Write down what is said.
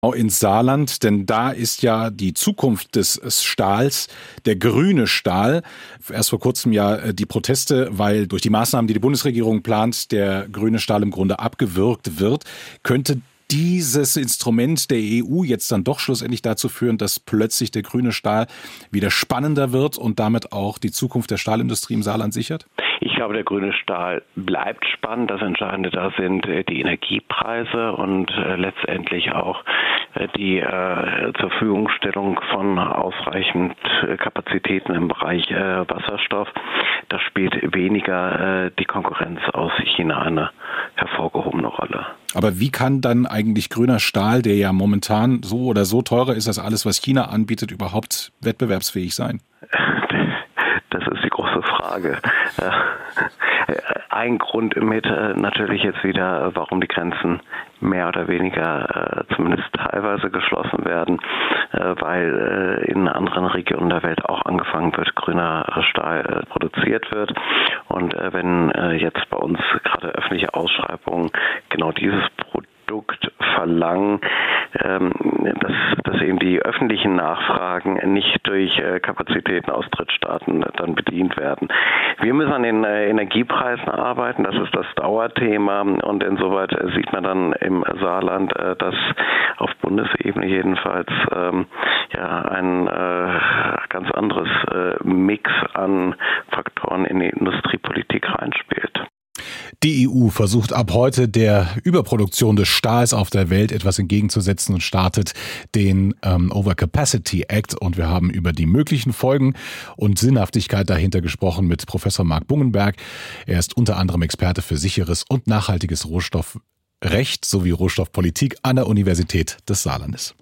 ins Saarland, denn da ist ja die Zukunft des Stahls, der grüne Stahl. Erst vor kurzem ja die Proteste, weil durch die Maßnahmen, die die Bundesregierung plant, der grüne Stahl im Grunde abgewürgt wird. Könnte dieses Instrument der EU jetzt dann doch schlussendlich dazu führen, dass plötzlich der grüne Stahl wieder spannender wird und damit auch die Zukunft der Stahlindustrie im Saarland sichert? Ich glaube, der grüne Stahl bleibt spannend. Das Entscheidende da sind die Energiepreise und letztendlich auch die zur Verfügungstellung von ausreichend Kapazitäten im Bereich Wasserstoff. Da spielt weniger die Konkurrenz aus China eine hervorgehobene Rolle. Aber wie kann dann eigentlich grüner Stahl, der ja momentan so oder so teurer ist als alles, was China anbietet, überhaupt wettbewerbsfähig sein? Das ist die große Frage. Ein Grund mit natürlich jetzt wieder, warum die Grenzen mehr oder weniger zumindest teilweise geschlossen werden, weil in anderen Regionen der Welt auch angefangen wird, grüner Stahl produziert wird. Und wenn jetzt bei uns gerade öffentliche Ausschreibungen genau dieses Produkt verlangen, dass eben die öffentlichen Nachfragen nicht durch Kapazitäten aus Drittstaaten dann bedient werden. Wir müssen an den Energiepreisen arbeiten, das ist das Dauerthema und insoweit sieht man dann im Saarland, dass auf Bundesebene jedenfalls ein ganz anderes Mix an Faktoren in die Industriepolitik reinspielt. Die EU versucht ab heute der Überproduktion des Stahls auf der Welt etwas entgegenzusetzen und startet den Overcapacity Act. Und wir haben über die möglichen Folgen und Sinnhaftigkeit dahinter gesprochen mit Professor Marc Bungenberg. Er ist unter anderem Experte für sicheres und nachhaltiges Rohstoffrecht sowie Rohstoffpolitik an der Universität des Saarlandes.